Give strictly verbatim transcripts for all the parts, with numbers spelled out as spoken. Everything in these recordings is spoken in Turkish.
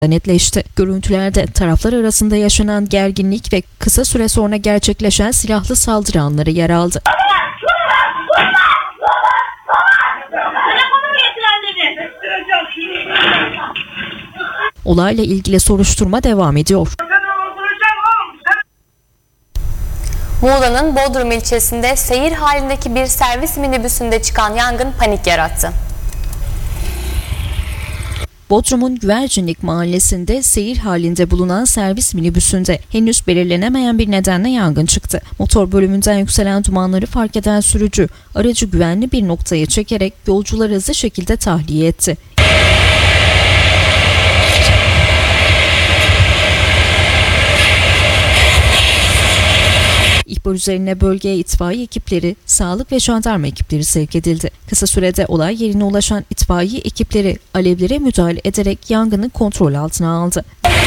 netleşti. Görüntülerde taraflar arasında yaşanan gerginlik ve kısa süre sonra gerçekleşen silahlı saldırı anları yer aldı. Olayla ilgili soruşturma devam ediyor. Muğla'nın Bodrum ilçesinde seyir halindeki bir servis minibüsünde çıkan yangın panik yarattı. Bodrum'un Güvercinlik mahallesinde seyir halinde bulunan servis minibüsünde henüz belirlenemeyen bir nedenle yangın çıktı. Motor bölümünden yükselen dumanları fark eden sürücü aracı güvenli bir noktaya çekerek yolcuları hızlı şekilde tahliye etti. İhbar üzerine bölgeye itfaiye ekipleri, sağlık ve jandarma ekipleri sevk edildi. Kısa sürede olay yerine ulaşan itfaiye ekipleri alevlere müdahale ederek yangını kontrol altına aldı.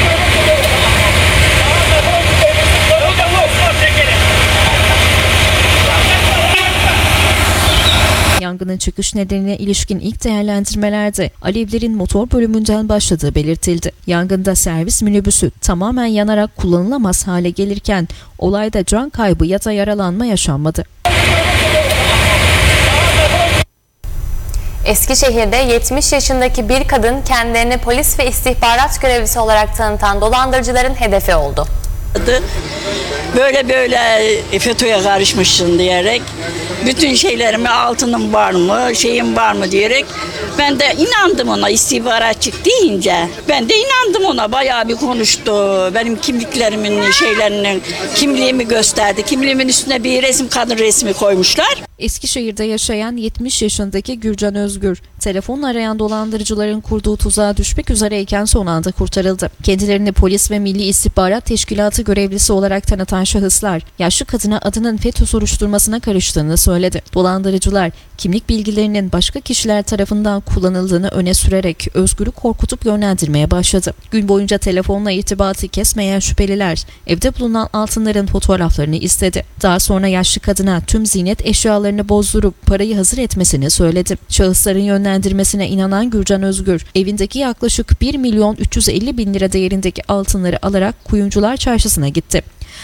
Yangının çıkış nedenine ilişkin ilk değerlendirmelerde alevlerin motor bölümünden başladığı belirtildi. Yangında servis minibüsü tamamen yanarak kullanılamaz hale gelirken olayda can kaybı ya da yaralanma yaşanmadı. Eskişehir'de yetmiş yaşındaki bir kadın kendilerini polis ve istihbarat görevlisi olarak tanıtan dolandırıcıların hedefi oldu. Böyle böyle FETÖ'ye karışmışsın diyerek bütün şeylerimi altınım var mı şeyim var mı diyerek ben de inandım ona, istihbaratçı deyince ben de inandım ona, bayağı bir konuştu, benim kimliklerimin şeylerinin kimliğimi gösterdi, kimliğimin üstüne bir resim, kadın resmi koymuşlar. Eskişehir'de yaşayan yetmiş yaşındaki Gürcan Özgür, telefonla arayan dolandırıcıların kurduğu tuzağa düşmek üzereyken son anda kurtarıldı. Kendilerini polis ve Milli İstihbarat Teşkilatı görevlisi olarak tanıtan şahıslar, yaşlı kadına adının FETÖ soruşturmasına karıştığını söyledi. Dolandırıcılar, kimlik bilgilerinin başka kişiler tarafından kullanıldığını öne sürerek Özgür'ü korkutup yönlendirmeye başladı. Gün boyunca telefonla irtibatı kesmeyen şüpheliler, evde bulunan altınların fotoğraflarını istedi. Daha sonra yaşlı kadına tüm ziynet eşyalarını bozdurup parayı hazır etmesini söyledi. Şahısların yönlendirmesine inanan Gürcan Özgür, evindeki yaklaşık bir milyon üç yüz elli bin lira değerindeki altınları alarak Kuyumcular Çarşısı'na gitti.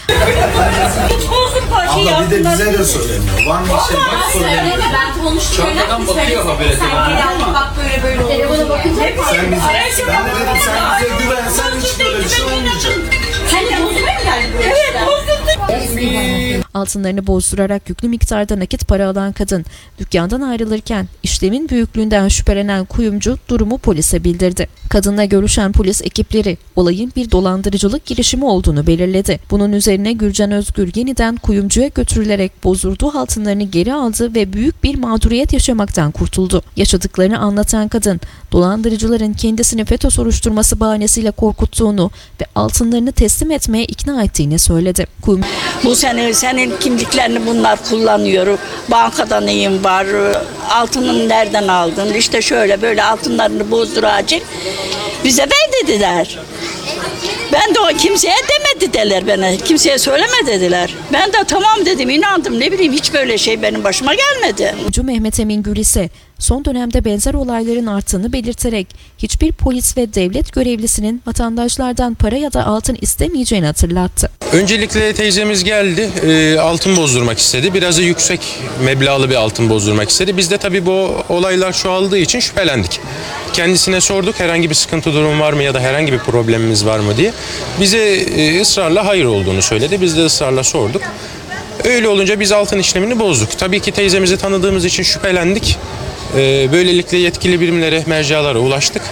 Abla bir de bize de söylemiyor. Var mı bir şey? Bak söylemiyor. Çantadan bakıyor habere. Bak böyle böyle telefona bakınca Sen bize, ben de dedim sen bize güvensen hiç böyle bir şey olmayacak. sen de bozulmaya mı geldin buraya? Evet bozdurduk. Altınlarını bozdurarak yüklü miktarda nakit para alan kadın, dükkandan ayrılırken işlemin büyüklüğünden şüphelenen kuyumcu durumu polise bildirdi. Kadınla görüşen polis ekipleri olayın bir dolandırıcılık girişimi olduğunu belirledi. Bunun üzerine Gürcan Özgür yeniden kuyumcuya götürülerek bozdurduğu altınlarını geri aldı ve büyük bir mağduriyet yaşamaktan kurtuldu. Yaşadıklarını anlatan kadın, dolandırıcıların kendisini FETÖ soruşturması bahanesiyle korkuttuğunu ve altınlarını teslim etmeye ikna ettiğini söyledi. Kuyum Bu sene senin kimliklerini bunlar kullanıyor. Bankada neyim var? Altının nereden aldın? İşte şöyle böyle altınlarını bozduracak. Bize ver dediler. Ben de o kimseye demedi dediler bana. Kimseye söyleme dediler. Ben de tamam dedim, inandım. Ne bileyim hiç böyle şey benim başıma gelmedi. Kuyumcu Mehmet Emin Gül ise son dönemde benzer olayların arttığını belirterek hiçbir polis ve devlet görevlisinin vatandaşlardan para ya da altın istemeyeceğini hatırlattı. Öncelikle teyzemiz geldi, e, altın bozdurmak istedi. Biraz da yüksek meblağlı bir altın bozdurmak istedi. Biz de tabii bu olaylar çoğaldığı için şüphelendik. Kendisine sorduk herhangi bir sıkıntı durum var mı ya da herhangi bir problemimiz var mı diye. Bize e, ısrarla hayır olduğunu söyledi. Biz de ısrarla sorduk. Öyle olunca biz altın işlemini bozduk. Tabii ki teyzemizi tanıdığımız için şüphelendik. E, böylelikle yetkili birimlere, mercialara ulaştık.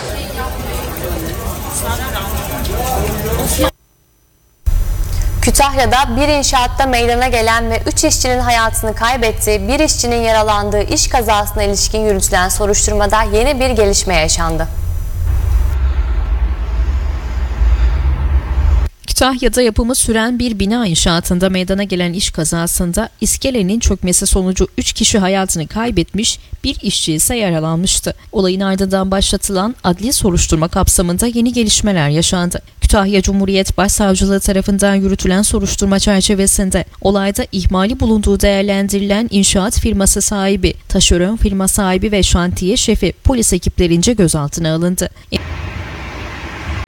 Kütahya'da bir inşaatta meydana gelen ve üç işçinin hayatını kaybettiği, bir işçinin yaralandığı iş kazasına ilişkin yürütülen soruşturmada yeni bir gelişme yaşandı. Kütahya'da yapımı süren bir bina inşaatında meydana gelen iş kazasında iskelenin çökmesi sonucu üç kişi hayatını kaybetmiş, bir işçi ise yaralanmıştı. Olayın ardından başlatılan adli soruşturma kapsamında yeni gelişmeler yaşandı. Kütahya Cumhuriyet Başsavcılığı tarafından yürütülen soruşturma çerçevesinde olayda ihmali bulunduğu değerlendirilen inşaat firması sahibi, taşeron firma sahibi ve şantiye şefi polis ekiplerince gözaltına alındı.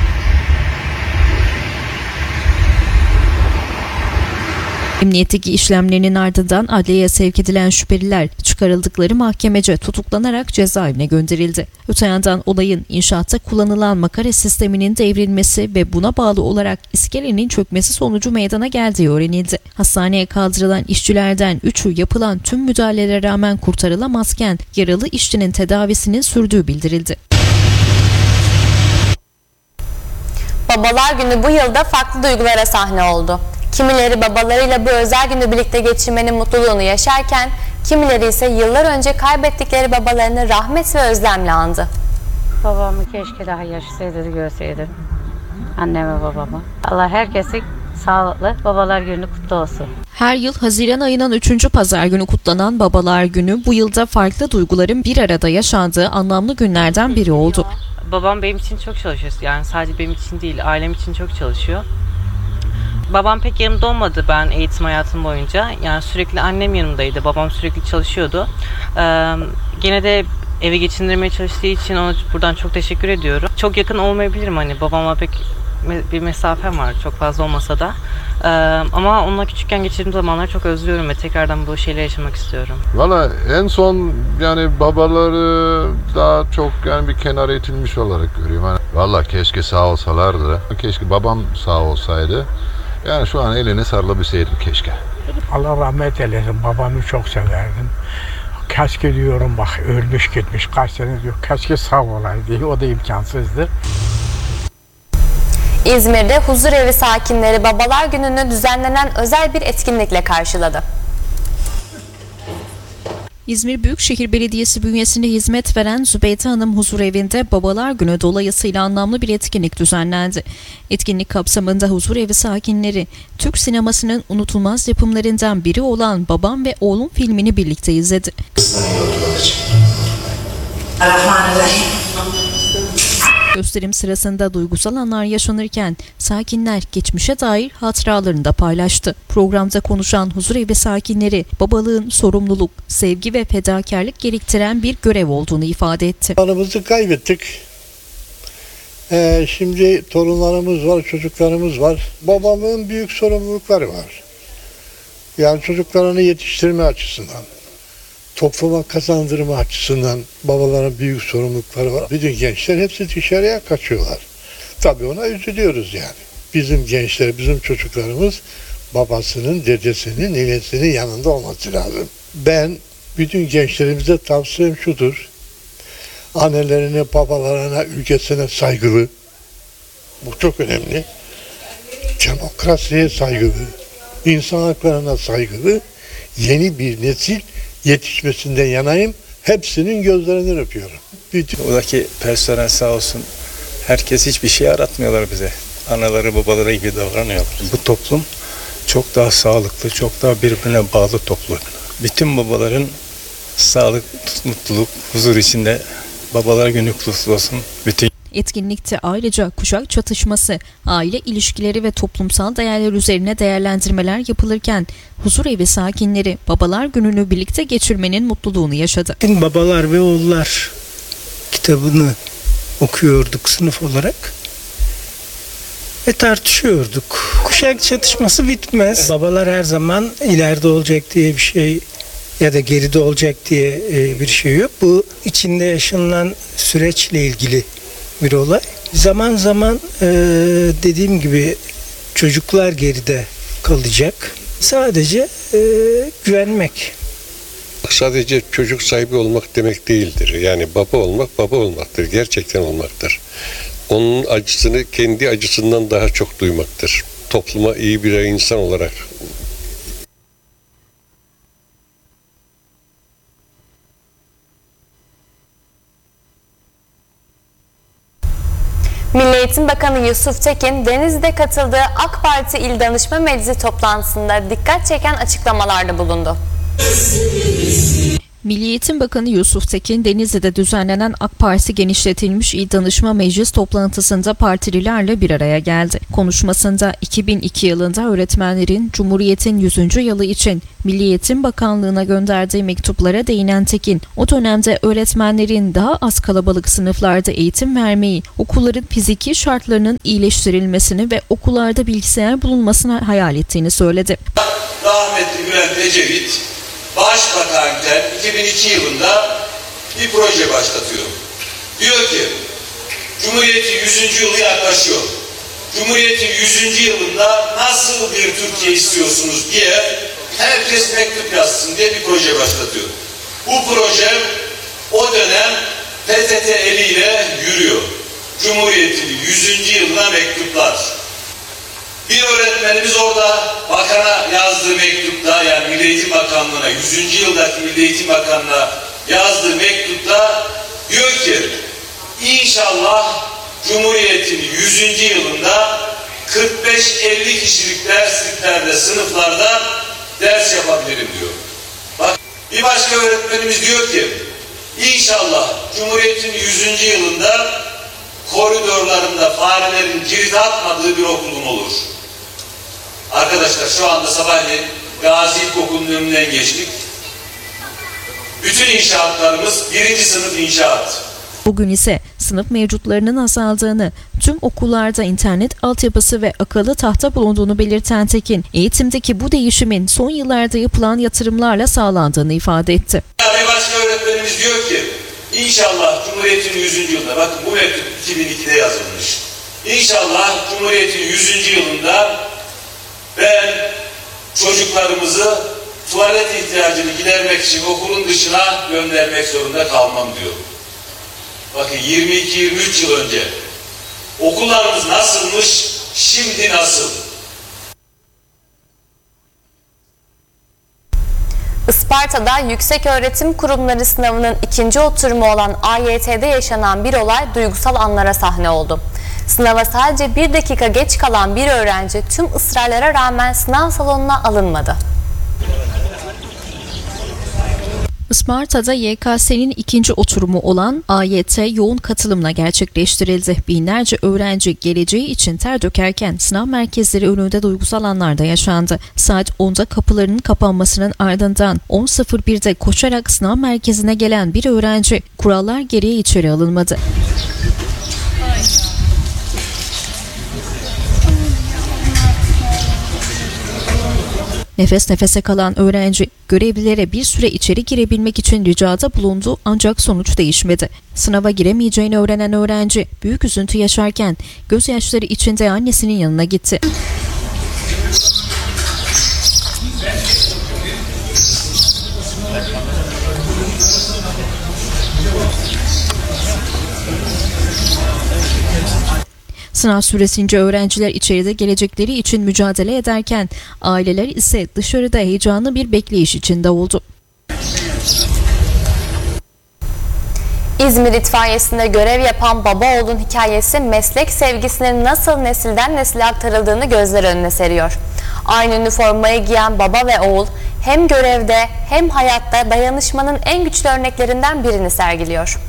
Emniyetteki işlemlerinin ardından adliyeye sevk edilen şüpheliler çıkarıldıkları mahkemece tutuklanarak cezaevine gönderildi. Öte yandan olayın inşaatta kullanılan makara sisteminin devrilmesi ve buna bağlı olarak iskelenin çökmesi sonucu meydana geldiği öğrenildi. Hastaneye kaldırılan işçilerden üçü yapılan tüm müdahalelere rağmen kurtarılamazken yaralı işçinin tedavisinin sürdüğü bildirildi. Babalar Günü bu yılda farklı duygulara sahne oldu. Kimileri babalarıyla bu özel günü birlikte geçirmenin mutluluğunu yaşarken, kimileri ise yıllar önce kaybettikleri babalarını rahmet ve özlemle andı. Babamı keşke daha yaşasaydı da görseydim. Anneme babama. Allah herkesi sağlıklı Babalar Günü kutlu olsun. Her yıl Haziran ayının üçüncü pazar günü kutlanan Babalar Günü bu yılda farklı duyguların bir arada yaşandığı anlamlı günlerden biri oldu. Babam benim için çok çalışıyor. Yani sadece benim için değil, ailem için çok çalışıyor. Babam pek yanımda olmadı ben eğitim hayatım boyunca. Yani sürekli annem yanımdaydı. Babam sürekli çalışıyordu. Ee, gene de evi geçindirmeye çalıştığı için ona buradan çok teşekkür ediyorum. Çok yakın olmayabilirim hani babama pek bir mesafem var çok fazla olmasa da. Ee, ama onunla küçükken geçirdiğim zamanları çok özlüyorum ve tekrardan bu şeyleri yaşamak istiyorum. Valla en son yani babaları daha çok yani bir kenara itilmiş olarak görüyorum. Yani, valla keşke sağ olsalardı. Keşke babam sağ olsaydı. Yani şu an elini sarılabilseydim keşke. Allah rahmet eylesin. Babamı çok severdim. Keşke diyorum bak ölmüş gitmiş kaç sene diyor. Keşke sağ olaydı. O da imkansızdı. İzmir'de huzurevi sakinleri Babalar Günü'nü düzenlenen özel bir etkinlikle karşıladı. İzmir Büyükşehir Belediyesi bünyesinde hizmet veren Zübeyde Hanım Huzurevi'nde Babalar Günü dolayısıyla anlamlı bir etkinlik düzenlendi. Etkinlik kapsamında huzurevi sakinleri Türk sinemasının unutulmaz yapımlarından biri olan Babam ve Oğlum filmini birlikte izledi. Gösterim sırasında duygusal anlar yaşanırken sakinler geçmişe dair hatıralarını da paylaştı. Programda konuşan huzurevi sakinleri babalığın sorumluluk, sevgi ve fedakarlık gerektiren bir görev olduğunu ifade etti. Anımızı kaybettik. Ee, şimdi torunlarımız var, çocuklarımız var. Babamın büyük sorumlulukları var. Yani çocuklarını yetiştirme açısından, topluma kazandırma açısından babaların büyük sorumlulukları var. Bütün gençler hepsi dışarıya kaçıyorlar. Tabii ona üzülüyoruz yani. Bizim gençler, bizim çocuklarımız babasının, dedesinin, ninesinin yanında olması lazım. Ben bütün gençlerimize tavsiyem şudur. Annelerine, babalarına, ülkesine saygılı. Bu çok önemli. Demokrasiye saygılı. İnsan haklarına saygılı. Yeni bir nesil yetişmesinden yanayım. Hepsinin gözlerinden öpüyorum. Bütün... Oradaki personel sağ olsun. Herkes hiçbir şey aratmıyorlar bize. Anaları babaları gibi davranıyorlar. Bu toplum çok daha sağlıklı, çok daha birbirine bağlı toplum. Bütün babaların sağlık, mutluluk, huzur içinde Babalar Günü kutlu olsun. Bütün Etkinlikte ayrıca kuşak çatışması, aile ilişkileri ve toplumsal değerler üzerine değerlendirmeler yapılırken huzurevi sakinleri Babalar Günü'nü birlikte geçirmenin mutluluğunu yaşadı. Babalar ve Oğullar kitabını okuyorduk sınıf olarak ve tartışıyorduk. Kuşak çatışması bitmez. Babalar her zaman ileride olacak diye bir şey ya da geride olacak diye bir şey yok. Bu içinde yaşanılan süreçle ilgili bir olay. Zaman zaman e, dediğim gibi çocuklar geride kalacak. Sadece e, güvenmek. Sadece çocuk sahibi olmak demek değildir. Yani baba olmak baba olmaktır. Gerçekten olmaktır. Onun acısını kendi acısından daha çok duymaktır. Topluma iyi bir insan olarak. Milli Eğitim Bakanı Yusuf Tekin, Denizli'de katıldığı AK Parti İl Danışma Meclisi toplantısında dikkat çeken açıklamalarda bulundu. Milli Eğitim Bakanı Yusuf Tekin, Denizli'de düzenlenen AK Parti genişletilmiş İl Danışma Meclis toplantısında partililerle bir araya geldi. Konuşmasında iki bin iki yılında öğretmenlerin Cumhuriyet'in yüzüncü yılı için Milli Eğitim Bakanlığı'na gönderdiği mektuplara değinen Tekin, o dönemde öğretmenlerin daha az kalabalık sınıflarda eğitim vermeyi, okulların fiziki şartlarının iyileştirilmesini ve okullarda bilgisayar bulunmasını hayal ettiğini söyledi. rahmetli Bülent Ecevit başbakanken iki bin iki yılında bir proje başlatıyor. Diyor ki Cumhuriyet'in yüzüncü yılı yaklaşıyor. Cumhuriyet'in yüzüncü yılında nasıl bir Türkiye istiyorsunuz diye herkes mektup yazsın diye bir proje başlatıyor. Bu proje o dönem P T T eliyle yürüyor. Cumhuriyet'in yüzüncü yılına mektuplar. Bir öğretmenimiz orada bakana yazdığı mektupta, yani Milli Eğitim Bakanlığı'na, yüzüncü yıldaki Milli Eğitim Bakanlığı'na yazdığı mektupta diyor ki İnşallah Cumhuriyet'in yüzüncü yılında kırk beş elli kişilik dersliklerde, sınıflarda ders yapabilirim diyor. Bak, bir başka öğretmenimiz diyor ki İnşallah Cumhuriyet'in yüzüncü yılında koridorlarında farelerin cirit atmadığı bir okulum olur. Arkadaşlar şu anda sabahleyin Gazi İlkokulu'nun önünden geçtik. Bütün inşaatlarımız birinci sınıf inşaat. Bugün ise sınıf mevcutlarının azaldığını, tüm okullarda internet altyapısı ve akıllı tahta bulunduğunu belirten Tekin, eğitimdeki bu değişimin son yıllarda yapılan yatırımlarla sağlandığını ifade etti. Bir başka öğretmenimiz diyor ki, İnşallah Cumhuriyet'in yüzüncü yılında, bakın bu mektup iki bin ikide yazılmış. İnşallah Cumhuriyet'in yüzüncü yılında ben çocuklarımızı tuvalet ihtiyacını gidermek için okulun dışına göndermek zorunda kalmam diyor. Bakın yirmi iki yirmi üç yıl önce okullarımız nasılmış, şimdi nasıl? Isparta'da Yükseköğretim Kurumları sınavının ikinci oturumu olan A Y T'de yaşanan bir olay duygusal anlara sahne oldu. Sınava sadece bir dakika geç kalan bir öğrenci tüm ısrarlara rağmen sınav salonuna alınmadı. Isparta'da Y K S'nin ikinci oturumu olan A Y T yoğun katılımla gerçekleştirildi. Binlerce öğrenci geleceği için ter dökerken sınav merkezleri önünde duygusal anlar da yaşandı. Saat onda kapılarının kapanmasının ardından on sıfır birde koşarak sınav merkezine gelen bir öğrenci kurallar gereği içeri alınmadı. Nefes nefese kalan öğrenci görevlilere bir süre içeri girebilmek için ricada bulundu ancak sonuç değişmedi. Sınava giremeyeceğini öğrenen öğrenci büyük üzüntü yaşarken gözyaşları içinde annesinin yanına gitti. Sınav süresince öğrenciler içeride gelecekleri için mücadele ederken aileler ise dışarıda heyecanlı bir bekleyiş içinde oldu. İzmir İtfaiyesi'nde görev yapan baba oğlun hikayesi meslek sevgisinin nasıl nesilden nesile aktarıldığını gözler önüne seriyor. Aynı üniformayı giyen baba ve oğul hem görevde hem hayatta dayanışmanın en güçlü örneklerinden birini sergiliyor.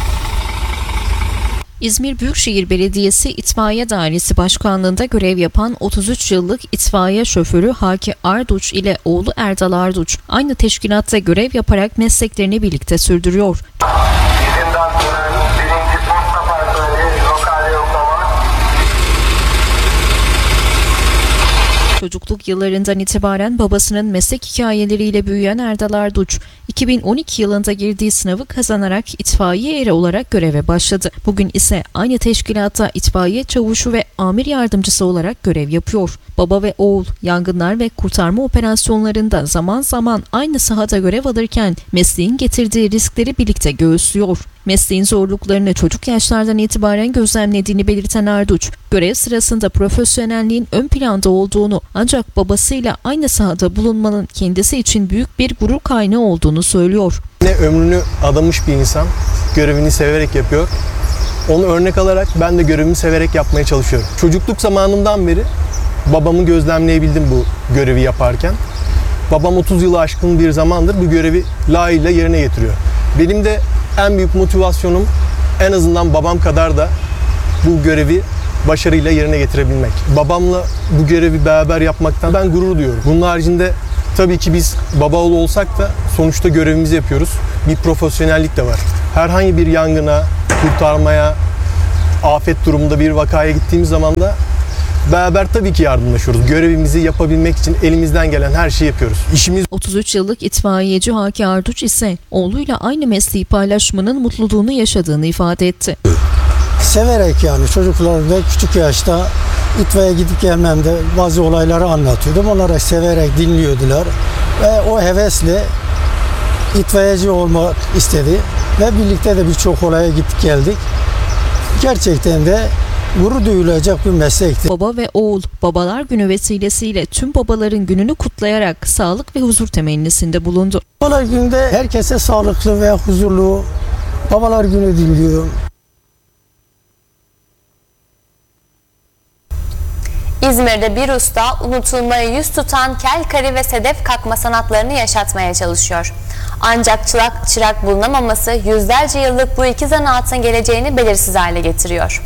İzmir Büyükşehir Belediyesi İtfaiye Dairesi Başkanlığı'nda görev yapan otuz üç yıllık itfaiye şoförü Haki Arduç ile oğlu Erdal Arduç aynı teşkilatta görev yaparak mesleklerini birlikte sürdürüyor. Çocukluk yıllarından itibaren babasının meslek hikayeleriyle büyüyen Erdal Arduç, iki bin on iki yılında girdiği sınavı kazanarak itfaiye eri olarak göreve başladı. Bugün ise aynı teşkilatta itfaiye çavuşu ve amir yardımcısı olarak görev yapıyor. Baba ve oğul yangınlar ve kurtarma operasyonlarında zaman zaman aynı sahada görev alırken mesleğin getirdiği riskleri birlikte göğüslüyor. Mesleğin zorluklarını çocuk yaşlardan itibaren gözlemlediğini belirten Arduç, görev sırasında profesyonelliğin ön planda olduğunu ancak babasıyla aynı sahada bulunmanın kendisi için büyük bir gurur kaynağı olduğunu söylüyor. Ne ömrünü adamış bir insan, görevini severek yapıyor. Onu örnek alarak ben de görevimi severek yapmaya çalışıyorum. Çocukluk zamanımdan beri babamı gözlemleyebildim bu görevi yaparken. Babam otuz yılı aşkın bir zamandır bu görevi layığıyla yerine getiriyor. Benim de en büyük motivasyonum en azından babam kadar da bu görevi başarıyla yerine getirebilmek. Babamla bu görevi beraber yapmaktan ben gurur duyuyorum. Bunun haricinde tabii ki biz baba oğlu olsak da sonuçta görevimizi yapıyoruz. Bir profesyonellik de var. Herhangi bir yangına, kurtarmaya, afet durumunda bir vakaya gittiğimiz zaman da Beraber tabii ki yardımlaşıyoruz. Görevimizi yapabilmek için elimizden gelen her şeyi yapıyoruz. İşimiz otuz üç yıllık itfaiyeci Haki Arduç ise oğluyla aynı mesleği paylaşmanın mutluluğunu yaşadığını ifade etti. Severek yani çocuklarla küçük yaşta itfaiye gidip gelmemde bazı olayları anlatıyordum. Onlara severek dinliyordular ve o hevesle itfaiyeci olmak istedi ve birlikte de birçok olaya gittik geldik. Gerçekten de gurur duyulacak bir meslekti. Baba ve oğul Babalar Günü vesilesiyle tüm babaların gününü kutlayarak sağlık ve huzur temennisinde bulundu. Babalar Günü'nde herkese sağlıklı ve huzurlu Babalar Günü diliyorum. İzmir'de bir usta unutulmaya yüz tutan kel kari ve sedef kakma sanatlarını yaşatmaya çalışıyor. Ancak çırak, çırak bulunamaması yüzlerce yıllık bu iki zanaatın geleceğini belirsiz hale getiriyor.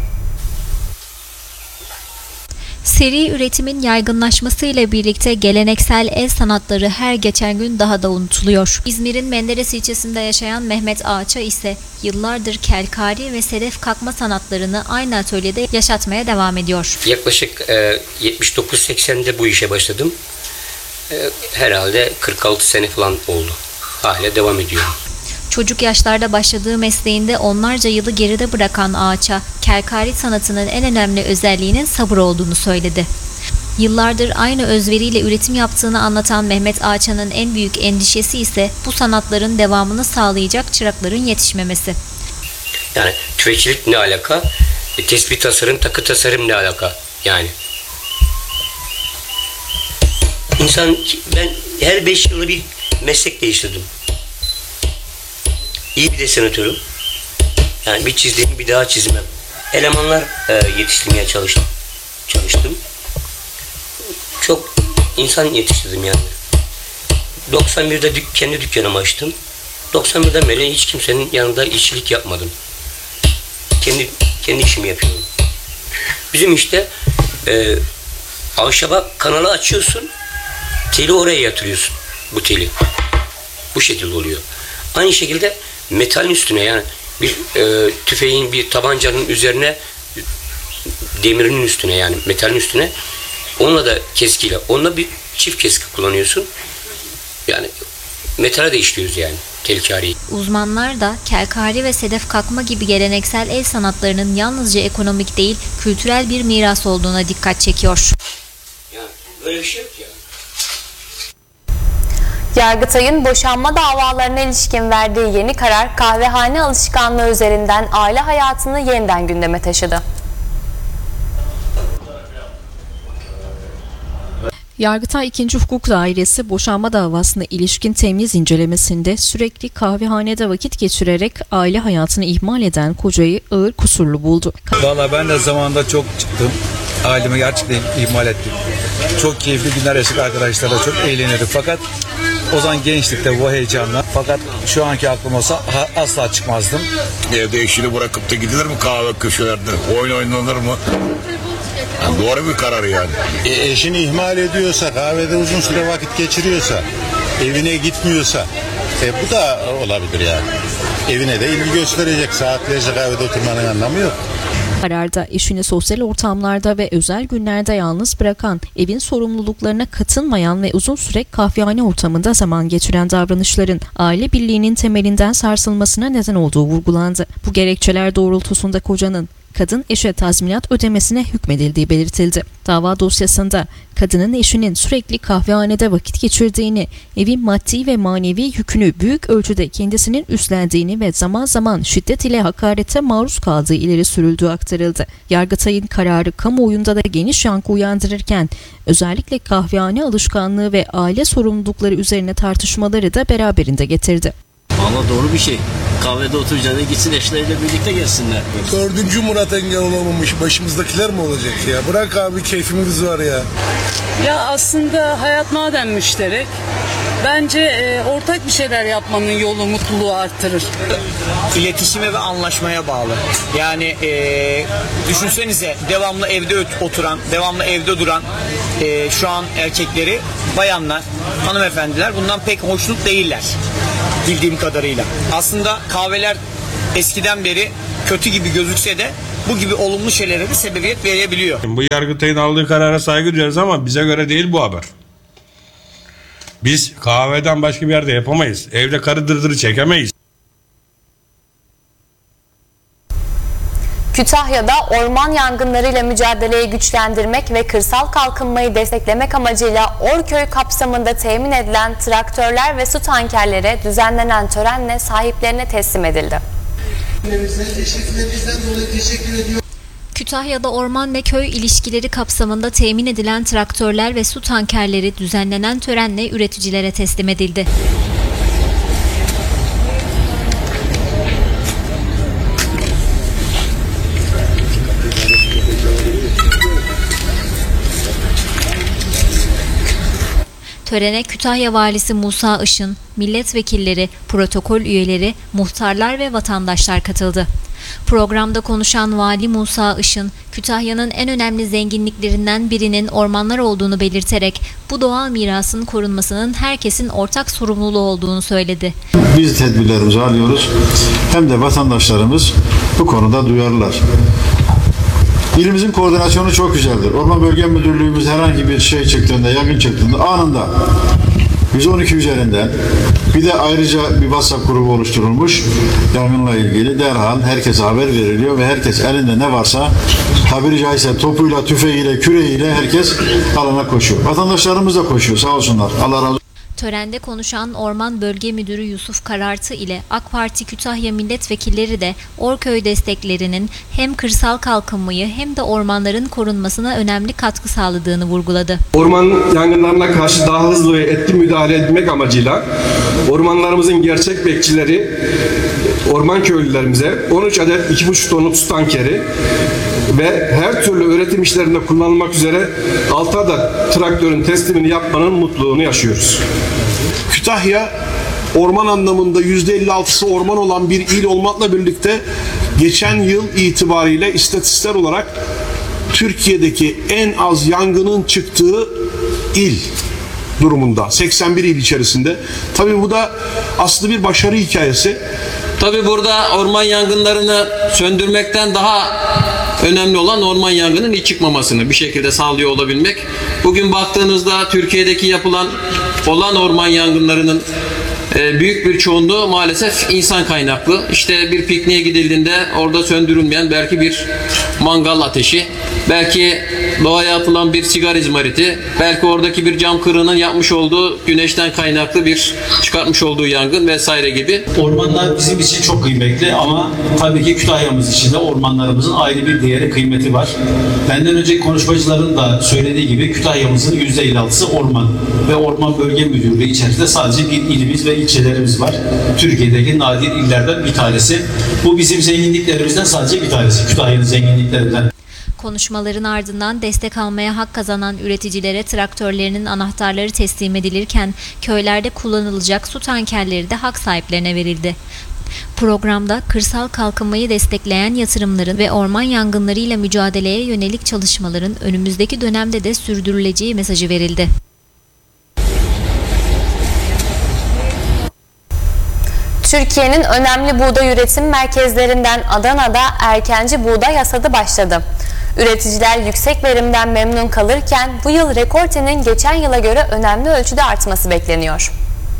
Seri üretimin yaygınlaşmasıyla birlikte geleneksel el sanatları her geçen gün daha da unutuluyor. İzmir'in Menderes ilçesinde yaşayan Mehmet Ağaç'a ise yıllardır kelkari ve sedef kakma sanatlarını aynı atölyede yaşatmaya devam ediyor. Yaklaşık e, yetmiş dokuz seksende bu işe başladım. E, herhalde kırk altı sene falan oldu. Hala devam ediyor. Çocuk yaşlarda başladığı mesleğinde onlarca yılı geride bırakan Ağaç'a kelkari sanatının en önemli özelliğinin sabır olduğunu söyledi. Yıllardır aynı özveriyle üretim yaptığını anlatan Mehmet Ağaç'ın en büyük endişesi ise bu sanatların devamını sağlayacak çırakların yetişmemesi. Yani tüfekçilik ne alaka? E, tespih tasarım, takı tasarım ne alaka? Yani. İnsan, ben her beş yılda bir meslek değiştirdim. İyi bir desenatörüm. Yani bir çizdiğimi bir daha çizmem. Elemanlar e, yetiştirmeye çalıştım. Çalıştım. Çok insan yetiştirdim yani. doksan birde dük, kendi dükkanımı açtım. doksan birden beri hiç kimsenin yanında işçilik yapmadım. Kendi kendi işimi yapıyorum. Bizim işte e, ahşaba kanalı açıyorsun. Teli oraya yatırıyorsun. Bu teli. Bu şekilde oluyor. Aynı şekilde metalin üstüne, yani bir e, tüfeğin, bir tabancanın üzerine, demirinin üstüne, yani metalin üstüne, onunla da keskiyle, onunla bir çift keski kullanıyorsun. Yani metale de işliyoruz yani telkariyi. Uzmanlar da kelkari ve sedef kakma gibi geleneksel el sanatlarının yalnızca ekonomik değil, kültürel bir miras olduğuna dikkat çekiyor. Yani böyle bir şey yok ya. Yargıtay'ın boşanma davalarına ilişkin verdiği yeni karar kahvehane alışkanlığı üzerinden aile hayatını yeniden gündeme taşıdı. Yargıtay ikinci. Hukuk Dairesi boşanma davasına ilişkin temyiz incelemesinde sürekli kahvehanede vakit geçirerek aile hayatını ihmal eden kocayı ağır kusurlu buldu. Valla ben de zamanında çok çıktım. Ailemi gerçekten ihmal ettim. Çok keyifli günler yaşadık arkadaşlarla, çok eğlenirdik. Fakat o zaman gençlikte bu heyecanla. Fakat şu anki aklım olsa asla çıkmazdım. Evde eşini bırakıp da gidilir mi kahve köşelerde? Oyun oynanır mı? Yani doğru bir karar yani. E, eşini ihmal ediyorsa, kahvede uzun süre vakit geçiriyorsa, evine gitmiyorsa, e, bu da olabilir yani. Evine de ilgi gösterecek, saatlerce kahvede oturmanın anlamı yok. Kararda eşini sosyal ortamlarda ve özel günlerde yalnız bırakan, evin sorumluluklarına katılmayan ve uzun süre kahvehane ortamında zaman geçiren davranışların aile birliğinin temelinden sarsılmasına neden olduğu vurgulandı. Bu gerekçeler doğrultusunda kocanın kadın eşe tazminat ödemesine hükmedildiği belirtildi. Dava dosyasında kadının eşinin sürekli kahvehanede vakit geçirdiğini, evin maddi ve manevi yükünü büyük ölçüde kendisinin üstlendiğini ve zaman zaman şiddet ile hakarete maruz kaldığı ileri sürüldüğü aktarıldı. Yargıtay'ın kararı kamuoyunda da geniş yankı uyandırırken özellikle kahvehane alışkanlığı ve aile sorumlulukları üzerine tartışmaları da beraberinde getirdi. Valla doğru bir şey. Kahvede oturacağına gitsin eşleriyle birlikte gelsinler. Dördüncü Murat engel olamamış. Başımızdakiler mi olacak ya? Bırak abi, keyfimiz var ya. Ya aslında hayat madem müşterek, bence e, ortak bir şeyler yapmanın yolu mutluluğu arttırır. İletişime ve anlaşmaya bağlı. Yani e, düşünsenize, devamlı evde oturan, devamlı evde duran e, şu an erkekleri, bayanlar, hanımefendiler bundan pek hoşnut değiller. Bildiğim kadarıyla. Aslında kahveler eskiden beri kötü gibi gözükse de bu gibi olumlu şeylere de sebebiyet verebiliyor. Bu Yargıtay'ın aldığı karara saygı duyuyoruz ama bize göre değil bu haber. Biz kahveden başka bir yerde yapamayız. Evde karı dırdırı çekemeyiz. Kütahya'da orman yangınlarıyla mücadeleyi güçlendirmek ve kırsal kalkınmayı desteklemek amacıyla Orköy kapsamında temin edilen traktörler ve su tankerleri düzenlenen törenle sahiplerine teslim edildi. Kütahya'da orman ve köy ilişkileri kapsamında temin edilen traktörler ve su tankerleri düzenlenen törenle üreticilere teslim edildi. Törene Kütahya Valisi Musa Işın, milletvekilleri, protokol üyeleri, muhtarlar ve vatandaşlar katıldı. Programda konuşan Vali Musa Işın, Kütahya'nın en önemli zenginliklerinden birinin ormanlar olduğunu belirterek bu doğal mirasın korunmasının herkesin ortak sorumluluğu olduğunu söyledi. Biz tedbirlerimizi alıyoruz, hem de vatandaşlarımız bu konuda duyarlılar. İlimizin koordinasyonu çok güzeldir. Orman Bölge Müdürlüğümüz herhangi bir şey çıktığında, yangın çıktığında anında yüz on iki üzerinden bir de ayrıca bir WhatsApp grubu oluşturulmuş. Yangınla ilgili derhal herkese haber veriliyor ve herkes elinde ne varsa tabiri caizse topuyla, tüfeğiyle, küreğiyle herkes alana koşuyor. Vatandaşlarımız da koşuyor, sağ olsunlar. Allah razı olsun. Törende konuşan Orman Bölge Müdürü Yusuf Karartı ile AK Parti Kütahya milletvekilleri de Orköy desteklerinin hem kırsal kalkınmayı hem de ormanların korunmasına önemli katkı sağladığını vurguladı. Orman yangınlarına karşı daha hızlı ve etkin müdahale etmek amacıyla ormanlarımızın gerçek bekçileri orman köylülerimize on üç adet iki buçuk tonluk su tankeri ve her türlü üretim işlerinde kullanılmak üzere altı adet traktörün teslimini yapmanın mutluluğunu yaşıyoruz. Kütahya orman anlamında yüzde elli altısı orman olan bir il olmakla birlikte geçen yıl itibariyle istatistikler olarak Türkiye'deki en az yangının çıktığı il durumunda. seksen bir il içerisinde. Tabii bu da aslında bir başarı hikayesi. Tabii burada orman yangınlarını söndürmekten daha önemli olan orman yangının hiç çıkmamasını bir şekilde sağlıyor olabilmek. Bugün baktığınızda Türkiye'deki yapılan olan orman yangınlarının e, büyük bir çoğunluğu maalesef insan kaynaklı. İşte bir pikniğe gidildiğinde orada söndürülmeyen belki bir mangal ateşi, belki doğaya atılan bir sigara izmariti, belki oradaki bir cam kırığının yapmış olduğu güneşten kaynaklı bir çıkartmış olduğu yangın vesaire gibi. Ormanlar bizim için çok kıymetli ama tabii ki Kütahya'mız için de ormanlarımızın ayrı bir değeri, kıymeti var. Benden önceki konuşmacıların da söylediği gibi Kütahya'mızın yüzde elli altısı orman ve Orman Bölge Müdürlüğü içerisinde sadece bir ilimiz ve ilçelerimiz var. Türkiye'deki nadir illerden bir tanesi. Bu bizim zenginliklerimizden sadece bir tanesi. Kütahya'nın zenginliklerinden. Konuşmaların ardından destek almaya hak kazanan üreticilere traktörlerinin anahtarları teslim edilirken köylerde kullanılacak su tankerleri de hak sahiplerine verildi. Programda kırsal kalkınmayı destekleyen yatırımların ve orman yangınlarıyla mücadeleye yönelik çalışmaların önümüzdeki dönemde de sürdürüleceği mesajı verildi. Türkiye'nin önemli buğday üretim merkezlerinden Adana'da erkenci buğday hasadı başladı. Üreticiler yüksek verimden memnun kalırken bu yıl rekoltenin geçen yıla göre önemli ölçüde artması bekleniyor.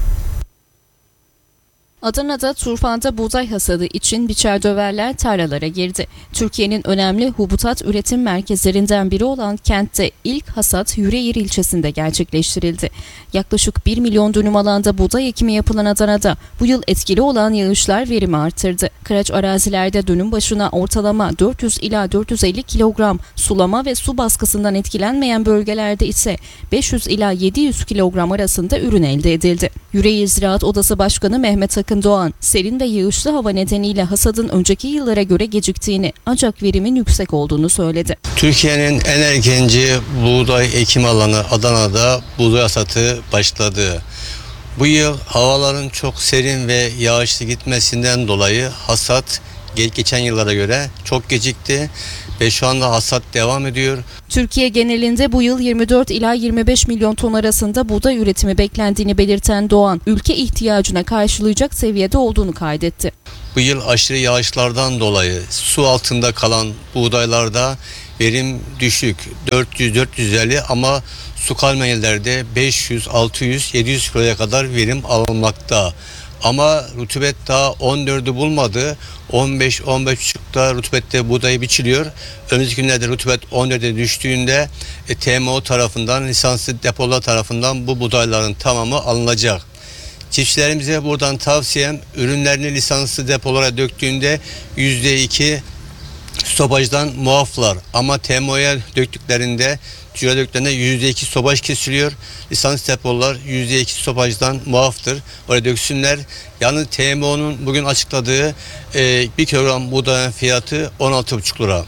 Adana'da turfanda buğday hasadı için biçerdöverler tarlalara girdi. Türkiye'nin önemli hubutat üretim merkezlerinden biri olan kentte ilk hasat Yüreğir ilçesinde gerçekleştirildi. Yaklaşık bir milyon dönüm alanda buğday ekimi yapılan Adana'da bu yıl etkili olan yağışlar verimi artırdı. Kıraç arazilerde dönüm başına ortalama dört yüz ila dört yüz elli kilogram, sulama ve su baskısından etkilenmeyen bölgelerde ise beş yüz ila yedi yüz kilogram arasında ürün elde edildi. Yüreğir Ziraat Odası Başkanı Mehmet Akın Doğan, serin ve yağışlı hava nedeniyle hasadın önceki yıllara göre geciktiğini ancak verimin yüksek olduğunu söyledi. Türkiye'nin en erkenci buğday ekim alanı Adana'da buğday hasadı başladı. Bu yıl havaların çok serin ve yağışlı gitmesinden dolayı hasat geçen yıllara göre çok gecikti ve şu anda hasat devam ediyor. Türkiye genelinde bu yıl yirmi dört ila yirmi beş milyon ton arasında buğday üretimi beklendiğini belirten Doğan, ülke ihtiyacına karşılayacak seviyede olduğunu kaydetti. Bu yıl aşırı yağışlardan dolayı su altında kalan buğdaylarda verim düşük. dört yüz dört yüz elli ama su kalmayan yerlerde beş yüz altı yüz yedi yüz kiloya kadar verim alınmakta. Ama rutubet daha on dördü bulmadı. on beş on beş buçukta rutubette buğday biçiliyor. Önümüzdeki günlerde rutubet on dörde düştüğünde e, T M O tarafından, lisanslı depolar tarafından bu buğdayların tamamı alınacak. Çiftçilerimize buradan tavsiyem, ürünlerini lisanslı depolara döktüğünde yüzde iki stopajdan muaflar. Ama T M O'ya döktüklerinde, tüccara döktüklerinde yüzde iki stopaj kesiliyor. Lisans depolar yüzde iki stopajdan muaftır. Oraya döksünler. Yalnız T M O'nun bugün açıkladığı e, bir kilogram buğdayın fiyatı on altı buçuk lira.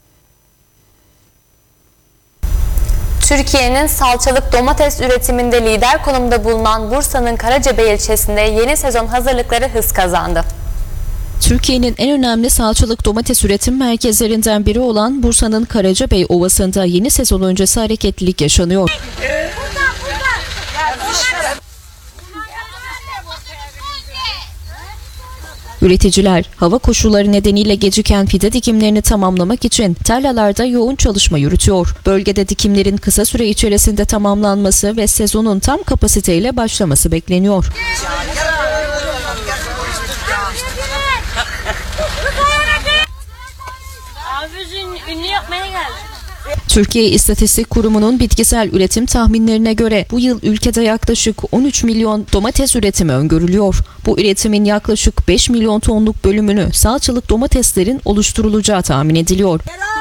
Türkiye'nin salçalık domates üretiminde lider konumda bulunan Bursa'nın Karacabey ilçesinde yeni sezon hazırlıkları hız kazandı. Türkiye'nin en önemli salçalık domates üretim merkezlerinden biri olan Bursa'nın Karacabey Ovası'nda yeni sezon öncesi hareketlilik yaşanıyor. Üreticiler, hava koşulları nedeniyle geciken fide dikimlerini tamamlamak için tarlalarda yoğun çalışma yürütüyor. Bölgede dikimlerin kısa süre içerisinde tamamlanması ve sezonun tam kapasiteyle başlaması bekleniyor. Ünlü yapmaya geldim. Türkiye İstatistik Kurumu'nun bitkisel üretim tahminlerine göre bu yıl ülkede yaklaşık on üç milyon domates üretimi öngörülüyor. Bu üretimin yaklaşık beş milyon tonluk bölümünü salçalık domateslerin oluşturulacağı tahmin ediliyor.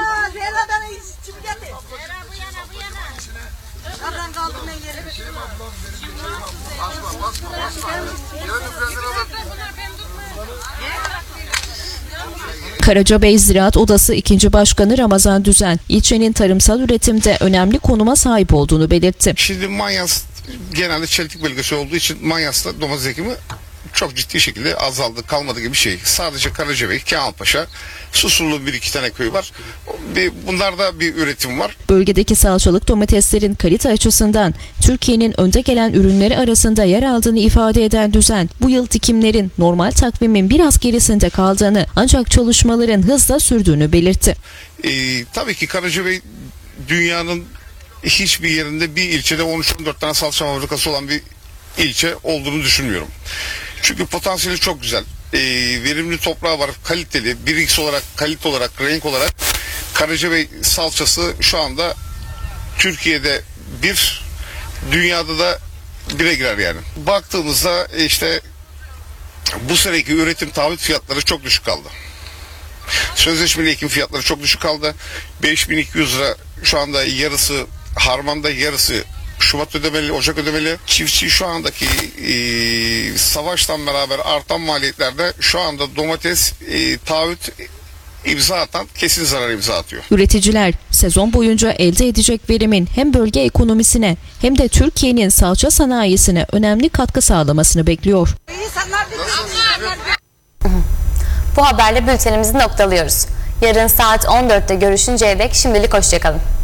Karacabey Ziraat Odası ikinci Başkanı Ramazan Düzen, ilçenin tarımsal üretimde önemli konuma sahip olduğunu belirtti. Şimdi Manyas genelde çeltik bölgesi olduğu için Manyas'ta domates ekimi çok ciddi şekilde azaldı, kalmadı gibi bir şey. Sadece Karacabey, Kemalpaşa, Susurlu bir iki tane köy var. Bir, bunlarda bir üretim var. Bölgedeki salçalık domateslerin kalite açısından Türkiye'nin önde gelen ürünleri arasında yer aldığını ifade eden Düzen, bu yıl dikimlerin normal takvimin biraz gerisinde kaldığını ancak çalışmaların hızla sürdüğünü belirtti. Ee, tabii ki Karacabey dünyanın hiçbir yerinde bir ilçede on üç on dört tane salça fabrikası olan bir ilçe olduğunu düşünmüyorum. Çünkü potansiyeli çok güzel. Ee, verimli toprağı var, kaliteli, bir X olarak, kalite olarak, renk olarak Karacabey salçası şu anda Türkiye'de bir, dünyada da bire girer yani. Baktığımızda işte bu seneki üretim taahhüt fiyatları çok düşük kaldı. Sözleşmeli ekim fiyatları çok düşük kaldı. beş bin iki yüz lira şu anda yarısı harmanda, yarısı Şubat ödemeli, Ocak ödemeli. Çiftçi şu andaki e, savaştan beraber artan maliyetlerde şu anda domates e, taahhüt imza atan kesin zarar imza atıyor. Üreticiler sezon boyunca elde edecek verimin hem bölge ekonomisine hem de Türkiye'nin salça sanayisine önemli katkı sağlamasını bekliyor. Bu haberle bültenimizi noktalıyoruz. Yarın saat on dörtte görüşünceye dek şimdilik hoşçakalın.